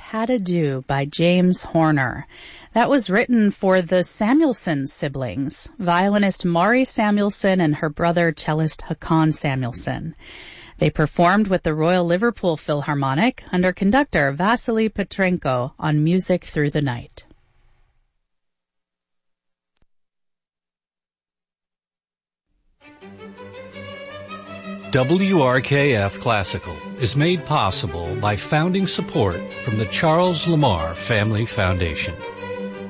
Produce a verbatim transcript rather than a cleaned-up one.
Had a Do by James Horner. That was written for the Samuelson siblings, violinist Mari Samuelson and her brother cellist Hakan Samuelson. They performed with the Royal Liverpool Philharmonic under conductor Vasily Petrenko on Music Through the Night. W R K F Classical is made possible by founding support from the Charles Lamar Family Foundation.